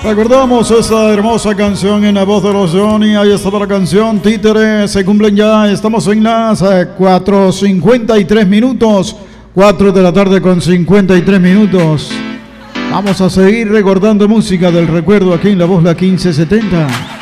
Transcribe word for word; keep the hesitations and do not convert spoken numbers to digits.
Recordamos esa hermosa canción en la voz de los Johnny. Ahí estaba la canción Títere. Se cumplen ya, estamos en las cuatro cincuenta y tres minutos, cuatro de la tarde con cincuenta y tres minutos. Vamos a seguir recordando música del recuerdo aquí en La Voz La quince setenta.